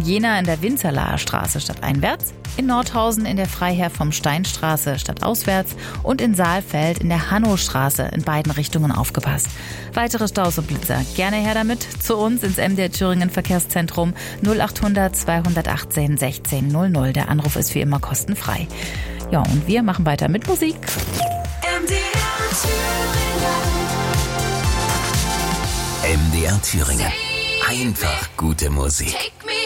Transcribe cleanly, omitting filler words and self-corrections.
Jena in der Winzerlaer Straße stadteinwärts, in Nordhausen in der Freiherr vom Stein-Straße stadtauswärts und in Saalfeld in der Hannostraße in beiden Richtungen aufgepasst. Weitere Staus und Blitzer, gerne her damit zu uns ins MDR Thüringen Verkehrszentrum 0800 218 16 00. Der Anruf ist wie immer kostenfrei. Ja, und wir machen weiter mit Musik. MDR Thüringen. Einfach gute Musik.